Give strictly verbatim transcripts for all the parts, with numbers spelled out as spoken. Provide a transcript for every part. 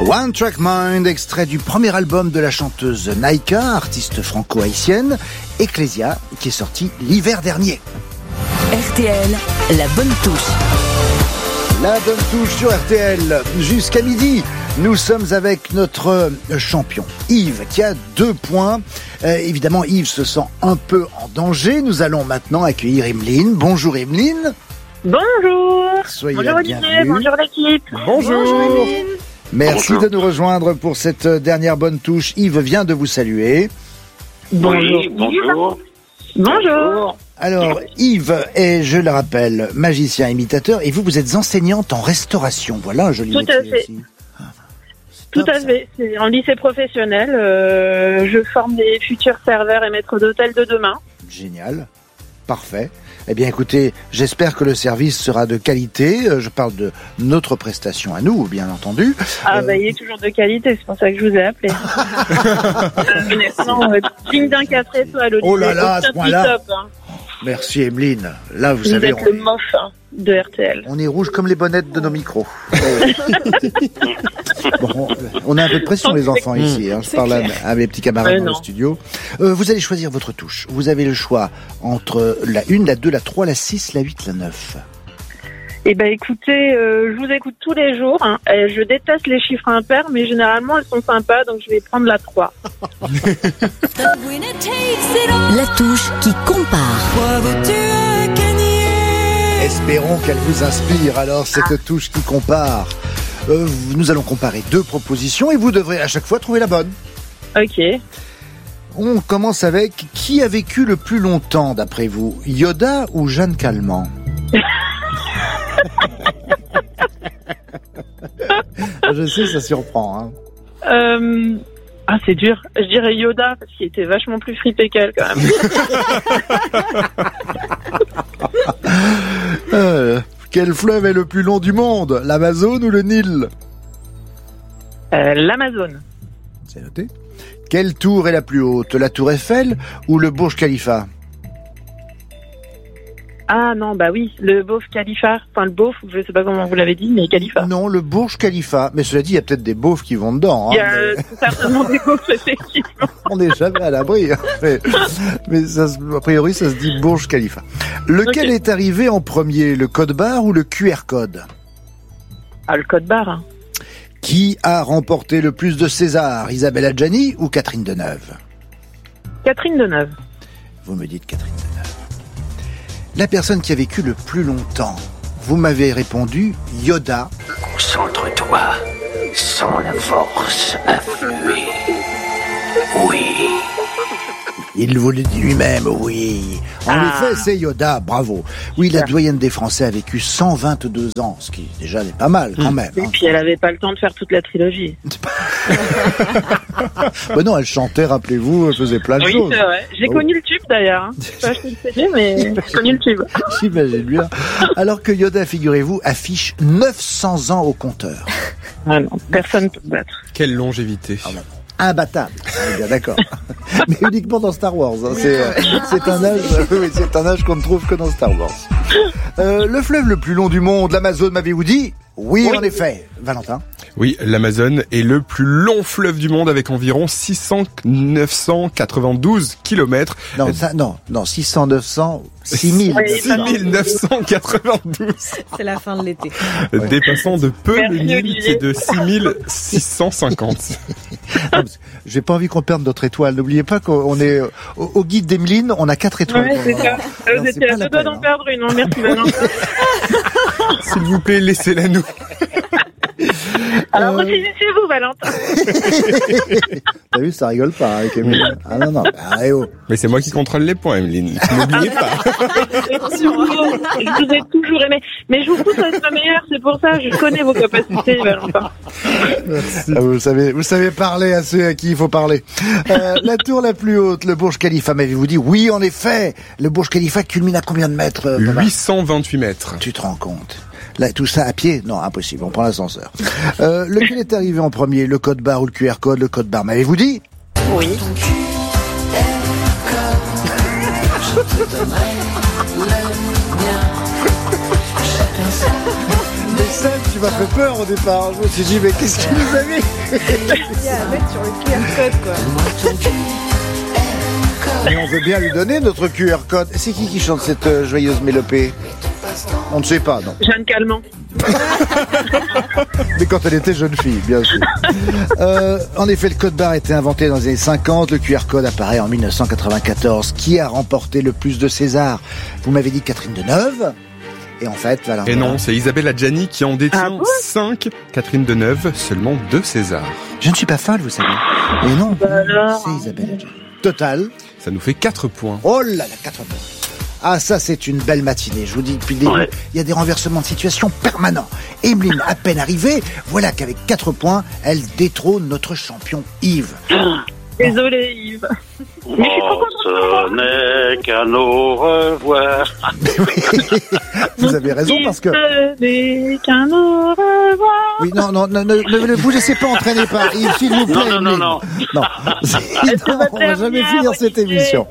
One Track Mind, extrait du premier album de la chanteuse Naïka, artiste franco-haïtienne, Ecclesia, qui est sorti l'hiver dernier. R T L, la bonne touche. La bonne touche sur R T L. Jusqu'à midi, nous sommes avec notre champion, Yves, qui a deux points. Euh, évidemment, Yves se sent un peu en danger. Nous allons maintenant accueillir Emeline. Bonjour Emeline. Bonjour. Soyez bonjour la Olivier, bienvenue. bonjour l'équipe. Bonjour. Bonjour. Merci Bonjour. de nous rejoindre pour cette dernière bonne touche. Yves vient de vous saluer. Bonjour. Oui, bonjour. Bonjour. Alors, Yves est, je le rappelle, magicien imitateur, et vous, vous êtes enseignante en restauration. Voilà un joli Tout métier à fait. aussi. Ah, c'est Tout top, à ça. fait. C'est en lycée professionnel. Euh, je forme des futurs serveurs et maîtres d'hôtel de demain. Génial. Parfait. Eh bien, écoutez, j'espère que le service sera de qualité. Euh, Je parle de notre prestation à nous, bien entendu. Ah, Euh, bah, il est toujours de qualité, c'est pour ça que je vous ai appelé. euh, honnêtement, euh, digne d'un quatre étoiles, Olivier. Oh là là, à ce Au point-là. top, hein. Merci, Emeline. Là, vous, Vous savez, êtes on, le mof hein, de R T L. on est rouge comme les bonnettes de nos micros. Bon, on a un peu de pression, les enfants, ici. Hein. Je C'est parle à, clair. à mes petits camarades Ouais, dans le non. studio. Euh, vous allez choisir votre touche. Vous avez le choix entre la une, la deux, la trois, la six, la huit, la neuf. Eh ben, écoutez, euh, je vous écoute tous les jours. Hein. Euh, je déteste les chiffres impairs, mais généralement, elles sont sympas, donc je vais prendre la trois. La touche qui compare. Espérons qu'elle vous inspire, alors, cette touche qui compare. Euh, nous allons comparer deux propositions et vous devrez à chaque fois trouver la bonne. Ok. On commence avec qui a vécu le plus longtemps, d'après vous, Yoda ou Jeanne Calment? Je sais, ça surprend. Hein. Euh... Ah, c'est dur. Je dirais Yoda, parce qu'il était vachement plus fripé qu'elle, quand même. Euh, quel fleuve est le plus long du monde, l'Amazone ou le Nil? Euh, L'Amazone. C'est noté. Quelle tour est la plus haute, la tour Eiffel ou le Burj Khalifa? Ah non, bah oui, le beauf Khalifa. Enfin, le beauf, je sais pas comment vous l'avez dit, mais Khalifa. Non, le Burj Khalifa. Mais cela dit, il y a peut-être des beaufs qui vont dedans. Il y Hein, a euh, mais certainement des beaufs, effectivement. on n'est jamais à l'abri. Hein, mais mais ça, se- a priori, ça se dit Burj Khalifa. Lequel Ok. est arrivé en premier, le code barre ou le Q R code? Ah, le code barre. Hein. Qui a remporté le plus de César, Isabelle Adjani ou Catherine Deneuve? Catherine Deneuve. Vous me dites Catherine Deneuve. La personne qui a vécu le plus longtemps, vous m'avez répondu Yoda. Concentre-toi. Sans la force influer. Oui. Il vous le dit lui-même, oui. En Ah. effet, c'est Yoda, bravo. Oui, la doyenne des Français a vécu cent vingt-deux ans, ce qui déjà n'est pas mal quand même. Et hein. puis, elle avait pas le temps de faire toute la trilogie. Ben non, elle chantait, rappelez-vous, elle faisait plein de Oui, choses. c'est vrai. J'ai Oh. connu le tube, d'ailleurs. Hein. J'ai pas acheté le C D, mais j'ai connu le tube. J'imagine bien. Alors que Yoda, figurez-vous, affiche neuf cents ans au compteur. Ah non, personne peut me battre. Quelle longévité. Imbattable. On est bien d'accord. Mais uniquement dans Star Wars. Hein. C'est, euh, c'est un âge, oui, c'est un âge qu'on ne trouve que dans Star Wars. Euh, le fleuve le plus long du monde, l'Amazone, m'avez-vous dit? Oui, Oui. en effet. Valentin. Oui, l'Amazone est le plus long fleuve du monde avec environ six cents neuf cent quatre-vingt-douze kilomètres. Non, ça, non, non, six cents, neuf cents, six mille. Oui. six mille neuf cent quatre-vingt-douze, C'est la fin de l'été. dépassant de peu Merci, le Nil Olivier. qui est de six mille six cent cinquante. J'ai pas envie qu'on perde notre étoile. N'oubliez pas qu'on est au, au guide d'Emeline, on a quatre étoiles. Ouais, c'est ça. Non, Vous c'est étiez pas à la deux doigts peine, d'en hein. perdre une. hein. Merci, Valentin. S'il vous plaît, laissez-la nous. Alors, Euh, refinissez-vous, Valentin. T'as vu, ça rigole pas avec Emeline. Ah non, non, bah, eh oh. Mais c'est moi qui contrôle les points, Emeline. N'oubliez pas. Attention, je vous ai toujours aimé. Mais je vous pousse à être la meilleure, c'est pour ça. Je connais vos capacités, Valentin. Ah, vous savez, vous savez parler à ceux à qui il faut parler. Euh, la tour la plus haute, le Burj Khalifa, m'avez-vous dit? Oui, en effet. Le Burj Khalifa culmine à combien de mètres? euh, Thomas huit cent vingt-huit mètres. Tu te rends compte? Là, tout ça à pied? Non, impossible. On prend l'ascenseur. Euh, lequel est arrivé en premier? Le code barre ou le Q R code? Le code barre, m'avez-vous dit? Oui. Mais ça, tu m'a fait peur au départ. Je me suis dit, mais qu'est-ce qu'il nous a mis? Il y a à mettre sur le Q R code, quoi. Mais on veut bien lui donner notre Q R code. C'est qui qui chante cette euh, joyeuse mélopée? On ne sait pas, non. Jeanne Calment. Mais quand elle était jeune fille, bien sûr. Euh, en effet, le code barre a été inventé dans les années cinquante. Le Q R code apparaît en dix-neuf cent quatre-vingt-quatorze. Qui a remporté le plus de César? Vous m'avez dit Catherine Deneuve. Et en fait, voilà. Et non, c'est Isabelle Adjani qui en détient Ah bon cinq. Catherine Deneuve, seulement deux Césars. Je ne suis pas folle, vous savez. Mais non, Bah alors. c'est Isabelle Adjani. Total. Ça nous fait quatre points. Oh là là, quatre points. Ah, ça, c'est une belle matinée. Je vous dis, depuis le début, Ouais. il y a des renversements de situation permanents. Emeline, à peine arrivée, voilà qu'avec quatre points, elle détrône notre champion Yves. Désolé, Yves. Mais je suis trop contente de Oh, ce n'est qu'un au revoir. Vous avez raison, parce que... Ce n'est qu'un au revoir. Oui, non, non, non, ne, ne, ne vous laissez pas entraîner par Yves, s'il vous plaît. Non, non, non, Emeline. non. Non, sinon, va on va jamais terminer, finir cette Olivier. émission.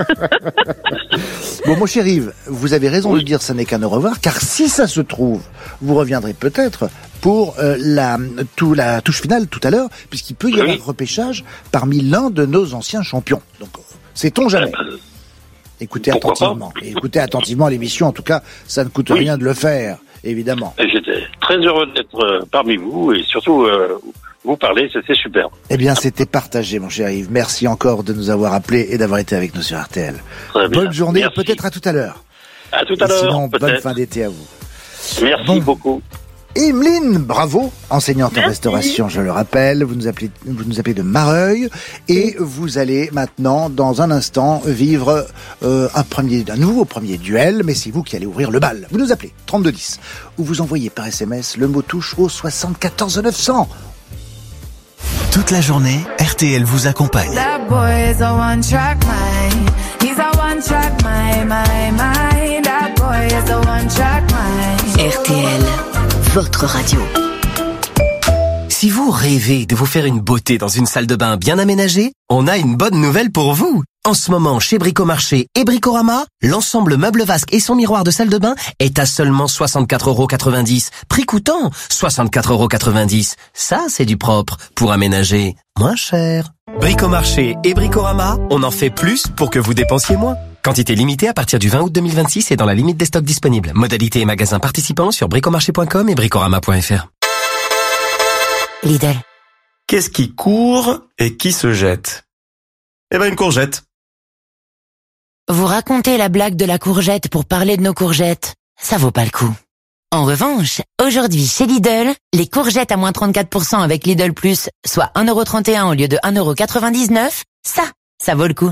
Bon, mon cher Yves, vous avez raison de dire ça n'est qu'un au revoir, car si ça se trouve, vous reviendrez peut-être pour euh, la, tout, la touche finale tout à l'heure, puisqu'il peut y Oui. avoir repêchage parmi l'un de nos anciens champions. Donc, sait-on jamais. Écoutez Pourquoi attentivement. Et écoutez attentivement l'émission. En tout cas, ça ne coûte Oui. rien de le faire, évidemment. Et j'étais très heureux d'être euh, parmi vous et surtout euh, vous parler, c'était super. Eh bien, c'était partagé, mon cher Yves. Merci encore de nous avoir appelés et d'avoir été avec nous sur R T L. Très bien. Bonne journée, Merci. peut-être à tout à l'heure. À tout Et à l'heure. sinon, bonne peut-être. fin d'été à vous. Merci Bon. beaucoup. Emeline, bravo, enseignante en Merci. restauration, je le rappelle. Vous nous appelez, vous nous appelez de Mareuil et vous allez maintenant, dans un instant, vivre euh, un premier, un nouveau premier duel. Mais c'est vous qui allez ouvrir le bal. Vous nous appelez trente-deux dix ou vous envoyez par S M S le mot touche au soixante-quatorze neuf cents. Toute la journée, R T L vous accompagne. That boy is a one-track mind. He's a one-track mind, my, my. That boy is a one-track mind. R T L, votre radio. Si vous rêvez de vous faire une beauté dans une salle de bain bien aménagée, on a une bonne nouvelle pour vous. En ce moment, chez Bricomarché et Bricorama, l'ensemble meuble vasque et son miroir de salle de bain est à seulement soixante-quatre euros quatre-vingt-dix. Prix coûtant, soixante-quatre euros quatre-vingt-dix. Ça, c'est du propre pour aménager moins cher. Bricomarché et Bricorama, on en fait plus pour que vous dépensiez moins. Quantité limitée à partir du vingt août deux mille vingt-six et dans la limite des stocks disponibles. Modalité et magasins participants sur bricomarché point com et bricorama point f r. Lidl. Qu'est-ce qui court et qui se jette? Eh ben, une courgette. Vous racontez la blague de la courgette pour parler de nos courgettes. Ça vaut pas le coup. En revanche, aujourd'hui chez Lidl, les courgettes à moins trente-quatre pour cent avec Lidl Plus, soit un euro trente et un au lieu de un euro quatre-vingt-dix-neuf, ça, ça vaut le coup.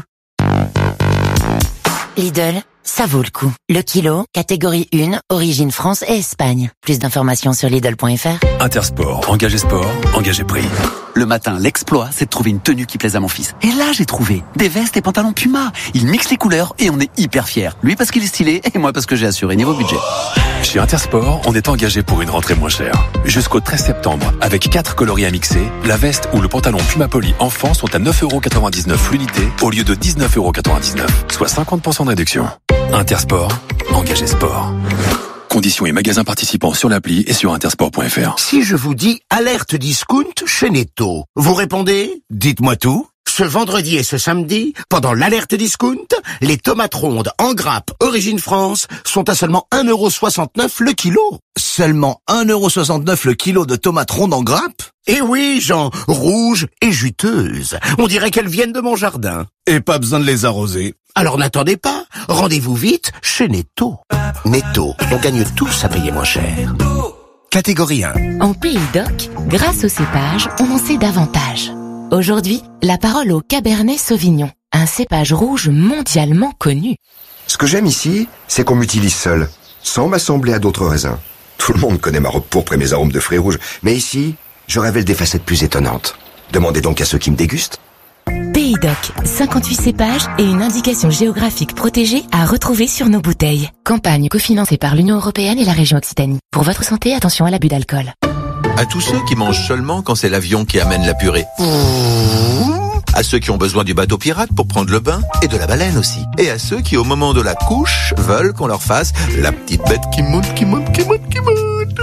Lidl, ça vaut le coup. Le kilo, catégorie un, origine France et Espagne. Plus d'informations sur Lidl point f r. Intersport, engagé sport, engagé prix. Le matin, l'exploit, c'est de trouver une tenue qui plaise à mon fils. Et là, j'ai trouvé des vestes et pantalons Puma. Il mixe les couleurs et on est hyper fiers. Lui parce qu'il est stylé et moi parce que j'ai assuré niveau budget. Chez Intersport, on est engagé pour une rentrée moins chère. Jusqu'au treize septembre, avec quatre coloris à mixer, la veste ou le pantalon Puma Poly enfant sont à neuf euros quatre-vingt-dix-neuf l'unité au lieu de dix-neuf euros quatre-vingt-dix-neuf, soit cinquante pour cent de réduction. Intersport, engagé sport. Conditions et magasins participants sur l'appli et sur intersport point f r. Si je vous dis alerte discount chez Netto, vous répondez? Dites-moi tout. Ce vendredi et ce samedi, pendant l'alerte discount, les tomates rondes en grappe Origine France sont à seulement un euro soixante-neuf le kilo. Seulement un euro soixante-neuf le kilo de tomates rondes en grappe? Eh oui, Jean, rouges et juteuses. On dirait qu'elles viennent de mon jardin. Et pas besoin de les arroser. Alors n'attendez pas, rendez-vous vite chez Netto. Netto, on gagne tous à payer moins cher. Catégorie un. En Pays d'Oc, grâce au cépage, on en sait davantage. Aujourd'hui, la parole au Cabernet Sauvignon, un cépage rouge mondialement connu. Ce que j'aime ici, c'est qu'on m'utilise seul, sans m'assembler à d'autres raisins. Tout le monde connaît ma robe pourpre et mes arômes de fruits rouges, mais ici, je révèle des facettes plus étonnantes. Demandez donc à ceux qui me dégustent. Pays d'Oc, cinquante-huit cépages et une indication géographique protégée à retrouver sur nos bouteilles. Campagne cofinancée par l'Union européenne et la région Occitanie. Pour votre santé, attention à l'abus d'alcool. À tous ceux qui mangent seulement quand c'est l'avion qui amène la purée. À ceux qui ont besoin du bateau pirate pour prendre le bain et de la baleine aussi. Et à ceux qui au moment de la couche veulent qu'on leur fasse la petite bête qui monte, qui monte, qui monte, qui monte.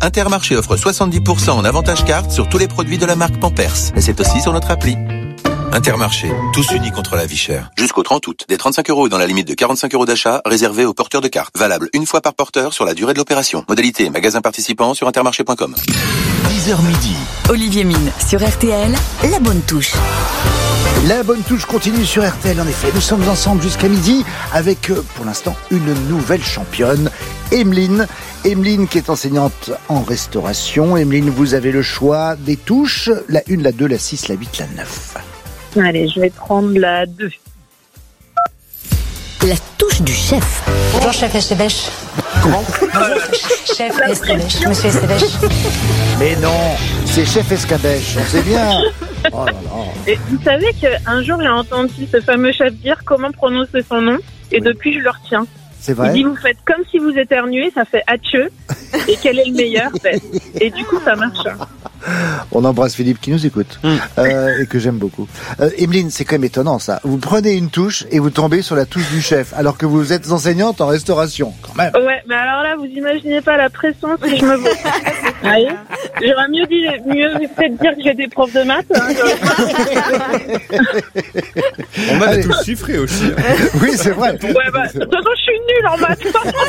Intermarché offre soixante-dix pour cent en avantage carte sur tous les produits de la marque Pampers. Et c'est aussi sur notre appli. Intermarché, tous unis contre la vie chère. Jusqu'au trente août, des trente-cinq euros dans la limite de quarante-cinq euros d'achat réservés aux porteurs de cartes. Valable une fois par porteur sur la durée de l'opération. Modalité magasin participant sur intermarché point com. dix heures midi. Olivier Mine sur R T L, la bonne touche. La bonne touche continue sur R T L, en effet. Nous sommes ensemble jusqu'à midi avec, pour l'instant, une nouvelle championne, Emeline. Emeline qui est enseignante en restauration. Emeline, vous avez le choix des touches, la une, la deux, la six, la huit, la neuf. Allez, je vais prendre la deux. La touche du chef. Bonjour, chef Estébèche. Comment? Chef Estébèche, monsieur Estébèche. Mais non, c'est chef Escabèche, on sait bien. Oh là là. Et vous savez qu'un jour, j'ai entendu ce fameux chef dire comment prononcer son nom, et oui. Depuis, je le retiens. C'est vrai. Il dit, vous faites comme si vous éternuez, ça fait atcheux, et quel est le meilleur, fait. Et du coup, ça marche. On embrasse Philippe qui nous écoute, mmh. euh, et que j'aime beaucoup. Euh, Emeline, c'est quand même étonnant ça. Vous prenez une touche et vous tombez sur la touche du chef, alors que vous êtes enseignante en restauration, quand même. Ouais, mais alors là, vous imaginez pas la pression si je me vois. Allez, j'aurais mieux dit, mieux peut-être dire que j'ai des profs de maths. Hein, on a la touche chiffrée aussi. Oui, c'est vrai. Ouais, bah, de toute façon, je suis nulle en maths.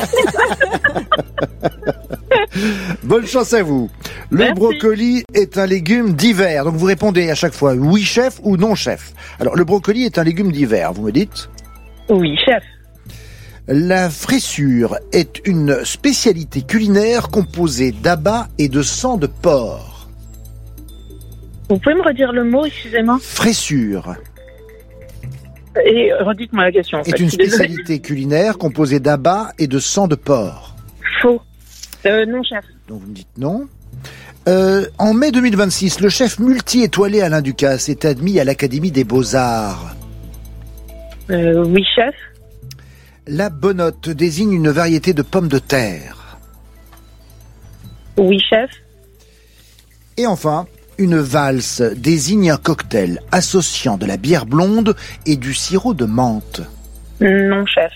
Bonne chance à vous. Le Merci. brocoli est un légume d'hiver. Donc vous répondez à chaque fois oui chef ou non chef. Alors le brocoli est un légume d'hiver, vous me dites? Oui chef. La fraissure est une spécialité culinaire composée d'abats et de sang de porc. Vous pouvez me redire le mot, excusez-moi? Fraissure. Et redites-moi la question. En est fait. une spécialité culinaire composée d'abats et de sang de porc. Faux. Euh, non chef. Donc vous me dites non. Euh, en mai deux mille vingt-six, le chef multi-étoilé Alain Ducasse est admis à l'Académie des Beaux-Arts. Euh, oui, chef. La bonotte désigne une variété de pommes de terre. Oui, chef. Et enfin, une valse désigne un cocktail associant de la bière blonde et du sirop de menthe. Non, chef.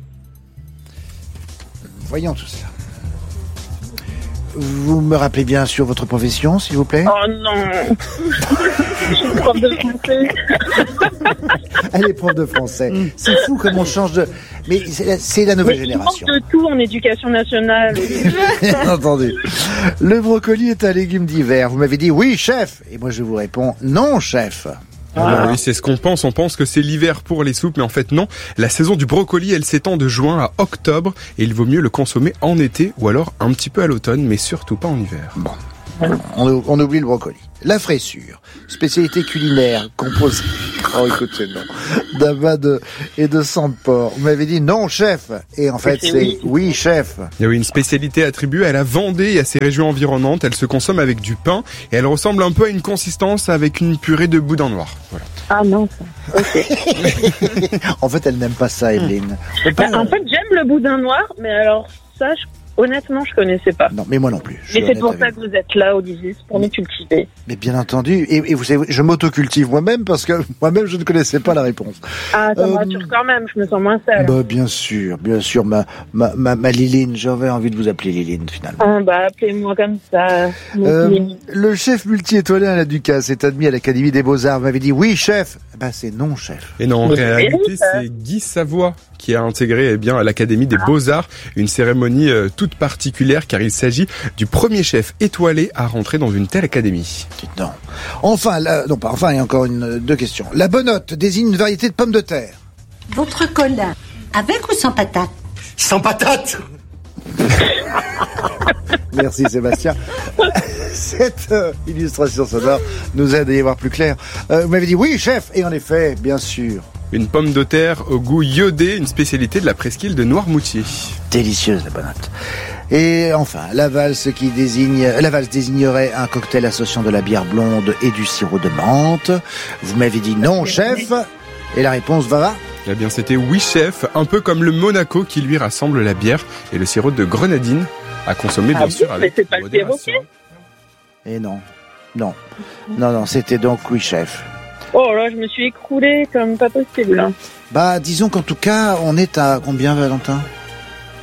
Voyons tout ça. Vous me rappelez bien sur votre profession, s'il vous plaît? Oh non. Je suis prof de français. Elle est prof de français. C'est fou comme on change de... Mais c'est la, c'est la nouvelle Mais génération. Il manque de tout en éducation nationale. Bien entendu. Le brocoli est un légume d'hiver. Vous m'avez dit oui, chef. Et moi, je vous réponds non, chef. Ah. Oui, c'est ce qu'on pense. On pense que c'est l'hiver pour les soupes, mais en fait non. La saison du brocoli, elle s'étend de juin à octobre et il vaut mieux le consommer en été ou alors un petit peu à l'automne, mais surtout pas en hiver. Bon, on, on oublie le brocoli. La fraissure, spécialité culinaire composée, oh écoutez non, d'abats de, et de sang de porc. Vous m'avez dit non, chef. Et en fait, c'est oui, oui chef. Il y a une spécialité attribuée à la Vendée et à ses régions environnantes. Elle se consomme avec du pain et elle ressemble un peu à une consistance avec une purée de boudin noir. Voilà. Ah non, ça. Ok. En fait, elle n'aime pas ça, Emeline. Bah, en fait, j'aime le boudin noir, mais alors ça, je... honnêtement, je connaissais pas. Non, mais moi non plus. Mais c'est pour ça que vous êtes là, Olivier, pour nous cultiver. Mais bien entendu. Et, et vous savez, je m'autocultive moi-même parce que moi-même, je ne connaissais pas la réponse. Ah, ça euh, me rassure quand même, je me sens moins seule. Bah, bien sûr, bien sûr, ma, ma, ma, ma Liline, j'avais envie de vous appeler Liline, finalement. Ah, bah, appelez-moi comme ça. Euh, le chef multi-étoilé Alain Ducasse est admis à l'Académie des Beaux-Arts. Vous m'avez dit oui, chef. Bah, c'est non, chef. Et non, en réalité, c'est Guy Savoie qui a intégré eh bien, à l'Académie des Beaux-Arts une cérémonie euh, toute particulière car il s'agit du premier chef étoilé à rentrer dans une telle académie. Non. Enfin, la, non pas enfin, il y a encore une, deux questions. La bonotte désigne une variété de pommes de terre. Votre cola, avec ou sans patate? Sans patate. Merci Sébastien. Cette euh, illustration sonore nous aide à y voir plus clair. Euh, vous m'avez dit oui, chef, et en effet, bien sûr. Une pomme de terre au goût iodé, une spécialité de la presqu'île de Noirmoutier. Délicieuse la bonotte. Et enfin, la valse qui désigne, la valse désignerait un cocktail associant de la bière blonde et du sirop de menthe. Vous m'avez dit non, chef, et la réponse va va. Eh bien, c'était oui, chef, un peu comme le Monaco qui lui rassemble la bière et le sirop de grenadine à consommer bien ah sûr bon, avec mais c'est pas le perroquet. Et non, non, non, non, c'était donc oui, chef. Oh là, je me suis écroulée comme pas possible. Hein. Bah, disons qu'en tout cas, on est à combien, Valentin?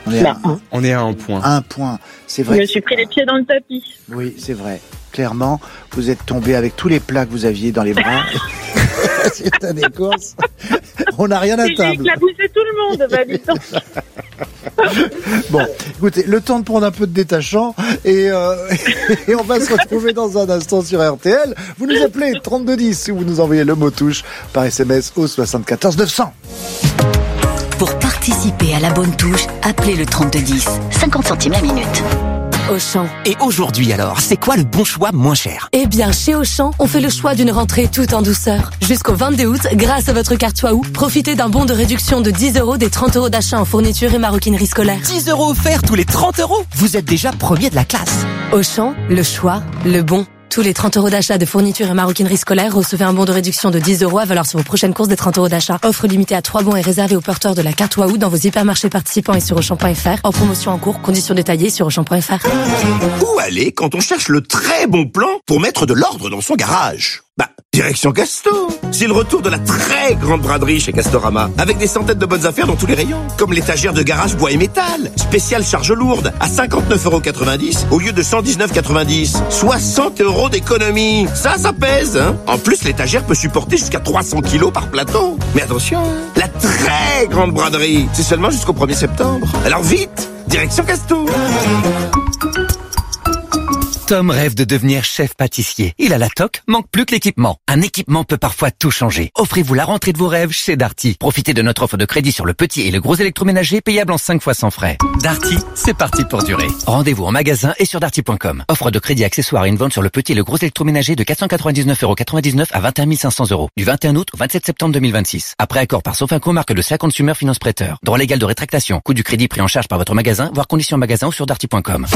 On est, Bah, à, un. On est à un point. un point. C'est Je vrai. me suis pris les pieds dans le tapis. Oui, c'est vrai. Clairement, vous êtes tombé avec tous les plats que vous aviez dans les bras. C'est un des courses. On n'a rien à Et j'ai table. éclaboussé tout le monde, bah dis donc. Bon, écoutez, le temps de prendre un peu de détachant et, euh, et on va se retrouver dans un instant sur R T L. Vous nous appelez trente-deux dix ou vous nous envoyez le mot touche par S M S au soixante-quatorze neuf cents. Pour participer à la bonne touche, appelez le trente-deux dix. cinquante centimes la minute. Auchan. Et aujourd'hui alors, c'est quoi le bon choix moins cher? Eh bien, chez Auchan, on fait le choix d'une rentrée tout en douceur. Jusqu'au vingt-deux août, grâce à votre carte Waouh, profitez d'un bon de réduction de dix euros des trente euros d'achat en fourniture et maroquinerie scolaire. dix euros offerts tous les trente euros? Vous êtes déjà premier de la classe. Auchan, le choix, le bon. Tous les trente euros d'achat de fourniture et maroquinerie scolaire, recevez un bon de réduction de dix euros à valeur sur vos prochaines courses des trente euros d'achat. Offre limitée à trois bons et réservée aux porteurs de la carte Waouh dans vos hypermarchés participants et sur Auchan point F R. En promotion en cours, conditions détaillées sur Auchan point F R. Où aller quand on cherche le très bon plan pour mettre de l'ordre dans son garage? Bah, direction Casto. C'est le retour de la très grande braderie chez Castorama, avec des centaines de bonnes affaires dans tous les rayons, comme l'étagère de garage bois et métal, spéciale charge lourde, à cinquante-neuf euros quatre-vingt-dix au lieu de cent dix-neuf euros quatre-vingt-dix. soixante euros d'économie. Ça, ça pèse, hein. En plus, l'étagère peut supporter jusqu'à trois cents kilos par plateau. Mais attention, la très grande braderie, c'est seulement jusqu'au premier septembre. Alors vite, direction Casto. Tom rêve de devenir chef pâtissier. Il a la toque, manque plus que l'équipement. Un équipement peut parfois tout changer. Offrez-vous la rentrée de vos rêves chez Darty. Profitez de notre offre de crédit sur le petit et le gros électroménager payable en cinq fois sans frais. Darty, c'est parti pour durer. Rendez-vous en magasin et sur darty point com. Offre de crédit accessoire et une vente sur le petit et le gros électroménager de quatre cent quatre-vingt-dix-neuf euros quatre-vingt-dix-neuf à vingt et un mille cinq cents euros. Du vingt et un août au vingt-sept septembre deux mille vingt-six. Après accord par Sofinco, marque de cinq Consumer Finance Prêteur. Droit légal de rétractation. Coût du crédit pris en charge par votre magasin, voire conditions en magasin ou sur darty point com.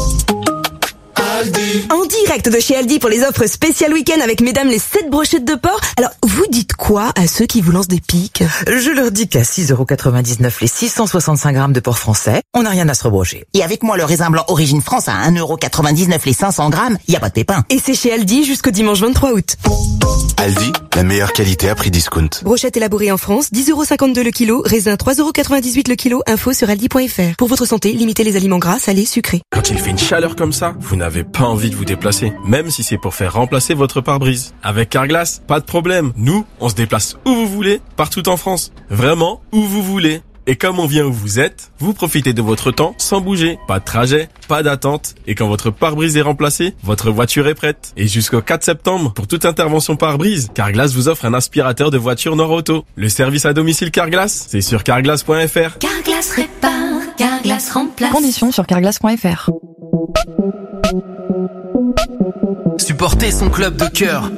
En direct de chez Aldi pour les offres spéciales week-end avec mesdames les sept brochettes de porc. Alors, vous dites quoi à ceux qui vous lancent des piques? Je leur dis qu'à six euros quatre-vingt-dix-neuf les six cent soixante-cinq grammes de porc français, on n'a rien à se rebrocher. Et avec moi, le raisin blanc Origine France à un euro quatre-vingt-dix-neuf les cinq cents grammes, y a pas de pépin. Et c'est chez Aldi jusqu'au dimanche vingt-trois août. Aldi, la meilleure qualité à prix discount. Brochette élaborée en France, dix euros cinquante-deux le kilo, raisin trois euros quatre-vingt-dix-huit le kilo, info sur aldi point F R. Pour votre santé, limitez les aliments gras, salés, sucrés. Quand il fait une chaleur comme ça, vous n'avez pas envie de vous déplacer, même si c'est pour faire remplacer votre pare-brise. Avec Carglass, pas de problème. Nous, on se déplace où vous voulez, partout en France. Vraiment, où vous voulez. Et comme on vient où vous êtes, vous profitez de votre temps sans bouger. Pas de trajet, pas d'attente. Et quand votre pare-brise est remplacé, votre voiture est prête. Et jusqu'au quatre septembre, pour toute intervention pare-brise, Carglass vous offre un aspirateur de voiture Nord-Auto. Le service à domicile Carglass, c'est sur carglass point F R. Carglass répare, Carglass remplace. Conditions sur carglass point F R. Supporter son club de cœur,